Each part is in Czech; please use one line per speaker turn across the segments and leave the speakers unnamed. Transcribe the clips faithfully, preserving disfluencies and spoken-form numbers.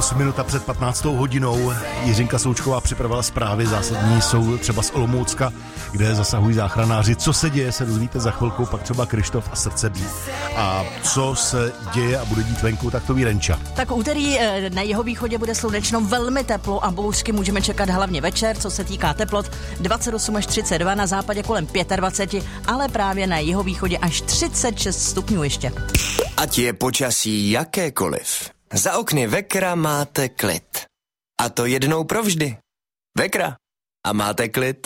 osm minut před patnáctou hodinou. Jiřinka Součková připravila zprávy zásadní, jsou třeba z Olomoucka, kde zasahují záchranáři. Co se děje, se dozvíte za chvilku, pak třeba Krištof a srdce bí. A co se děje a bude dít venku, tak to ví Renča.
Tak úterý na jihovýchodě bude slunečno, velmi teplo a bouřky můžeme čekat hlavně večer, co se týká teplot dvacet osm až třicet dva, na západě kolem dvacet pět, ale právě na jihovýchodě až třicet šest stupňů ještě.
Ať je počasí jakékoliv, za okny Vekra máte klid. A to jednou provždy. Vekra. A máte klid.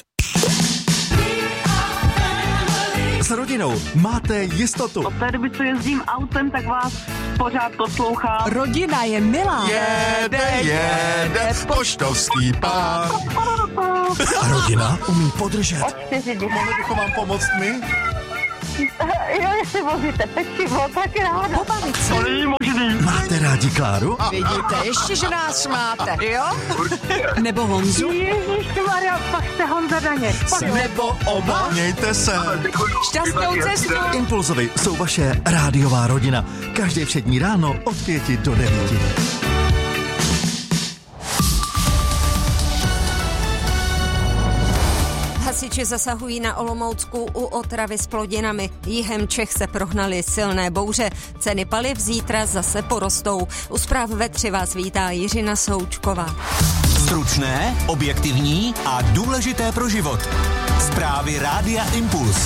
S rodinou máte jistotu.
Od té doby, co jezdím autem, tak vás pořád poslouchám.
Rodina je milá.
Jede, jede, poštovský pán. A rodina umí podržet.
Od čtyři dny.
Mohli bychom vám pomoct my?
Jo, jestli vozíte pečivo, tak ráda.
Pobavit se.
To není možný.
Máte rádi Kláru?
Vidíte, ještě, že nás máte, jo? Nebo Honzu?
Ježišmarja, pak jste Honza Daněk.
Nebo oba?
Mějte se.
Šťastnou cestu.
Impulzovi jsou vaše rádiová rodina. Každé všední ráno od pěti do devíti.
Hasiči zasahují na Olomoucku u otravy s plodinami. Jihem Čech se prohnaly silné bouře. Ceny paliv zítra zase porostou. U zpráv ve tři vás vítá Jiřina Součková.
Stručné, objektivní a důležité pro život. Zprávy Rádia Impuls.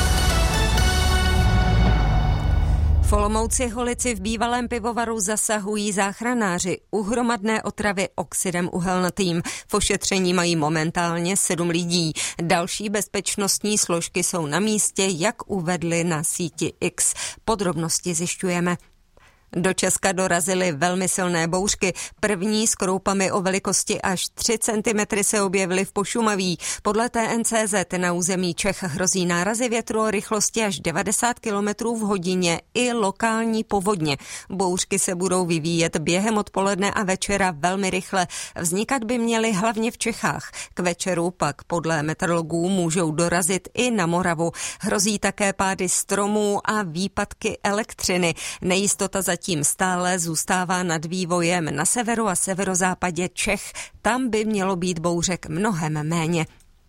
V Olomouci Holici v bývalém pivovaru zasahují záchranáři u hromadné otravy oxidem uhelnatým. V ošetření mají momentálně sedm lidí. Další bezpečnostní složky jsou na místě, jak uvedli na síti X. Podrobnosti zjišťujeme. Do Česka dorazily velmi silné bouřky. První s kroupami o velikosti až tři centimetry se objevily v Pošumaví. Podle T N C Z na území Čech hrozí nárazy větru o rychlosti až devadesát kilometrů v hodině i lokální povodně. Bouřky se budou vyvíjet během odpoledne a večera velmi rychle. Vznikat by měly hlavně v Čechách. K večeru pak podle meteorologů můžou dorazit i na Moravu. Hrozí také pády stromů a výpadky elektřiny. Nejistota za Zatím stále zůstává nad vývojem na severu a severozápadě Čech. Tam by mělo být bouřek mnohem méně.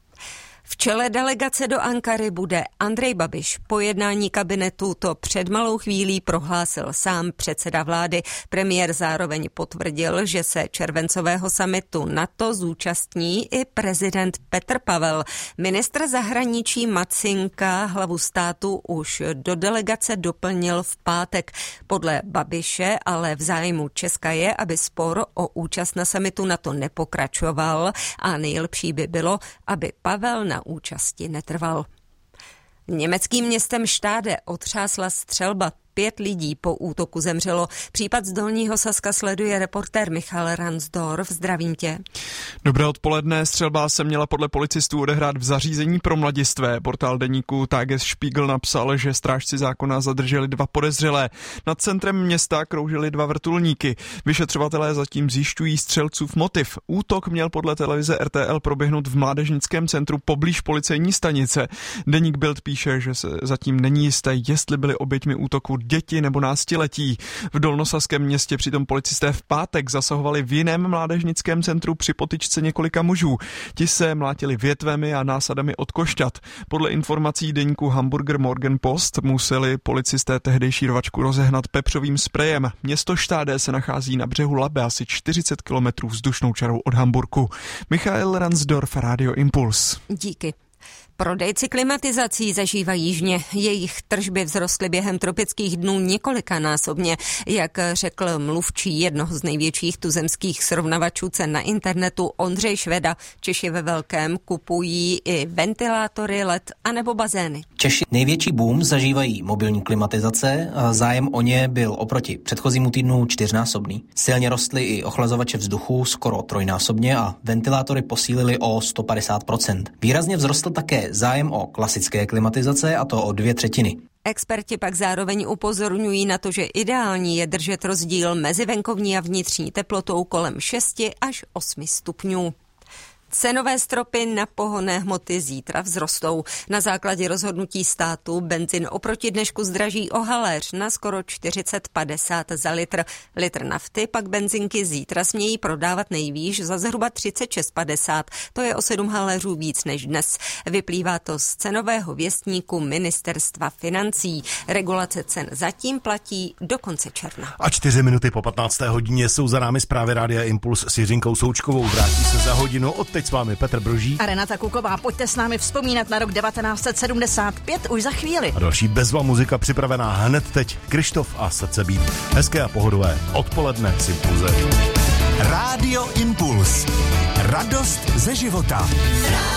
V čele delegace do Ankary bude Andrej Babiš. Po jednání kabinetu to před malou chvílí prohlásil sám předseda vlády. Premiér zároveň potvrdil, že se červencového summitu NATO zúčastní i prezident Petr Pavel. Ministr zahraničí Macinka hlavu státu už do delegace doplnil v pátek. Podle Babiše ale v zájmu Česka je, aby spor o účast na summitu NATO nepokračoval a nejlepší by bylo, aby Pavel na účasti netrval. Německým městem Štáde otřásla střelba. Pět lidí po útoku zemřelo. Případ z Dolního Saska sleduje reportér Michal Ransdorf. Zdravím tě.
Dobré odpoledne. Střelba se měla podle policistů odehrát v zařízení pro mladistvé. Portál deníku Tagesspiegel napsal, že strážci zákona zadrželi dva podezřelé. Nad centrem města kroužily dva vrtulníky. Vyšetřovatelé zatím zjišťují střelcův motiv. Útok měl podle televize R T L proběhnout v mládežnickém centru poblíž policejní stanice. Deník Bild píše, že se zatím není jisté, jestli byly oběťmi útoku děti nebo náctiletí. V Dolnosaském městě přitom policisté v pátek zasahovali v jiném mládežnickém centru při potyčce několika mužů. Ti se mlátili větvemi a násadami od košťat. Podle informací deníku Hamburger Morgenpost museli policisté tehdejší rvačku rozehnat pepřovým sprejem. Město Štáde se nachází na břehu Labe asi čtyřicet kilometrů vzdušnou čarou od Hamburku. Michael Ransdorf, Radio Impuls.
Díky. Prodejci klimatizací zažívají jižně. Jejich tržby vzrostly během tropických dnů několikanásobně. Jak řekl mluvčí jednoho z největších tuzemských srovnavačů cen na internetu Ondřej Šveda, Češi ve velkém kupují i ventilátory, led anebo bazény.
Češi největší boom zažívají mobilní klimatizace. Zájem o ně byl oproti předchozímu týdnu čtyřnásobný. Silně rostly i ochlazovače vzduchu skoro trojnásobně a ventilátory posílily o sto padesát procent. Výrazně vzrostl také zájem o klasické klimatizace, a to o dvě třetiny.
Experti pak zároveň upozorňují na to, že ideální je držet rozdíl mezi venkovní a vnitřní teplotou kolem šesti až osmi stupňů. Cenové stropy na pohonné hmoty zítra vzrostou. Na základě rozhodnutí státu benzin oproti dnešku zdraží o haléř na skoro čtyřicet padesát za litr. Litr nafty pak benzinky zítra smějí prodávat nejvýš za zhruba třicet šest padesát. To je o sedm haléřů víc než dnes. Vyplývá to z cenového věstníku Ministerstva financí. Regulace cen zatím platí do konce června.
A čtyři minuty po patnácté hodině jsou za námi zprávy Rádia Impuls s Jiřinkou Součkovou. Vrátí se za hodinu. Od teď s vámi Petr Broží
a Renata Kuková. Pojďte s námi vzpomínat na rok devatenáct set sedmdesát pět už za chvíli.
A další bezva muzika připravená hned teď. Krištof a Srdce být. Hezké a pohodové odpoledne s Impulzem.
Rádio Impuls. Radost ze života.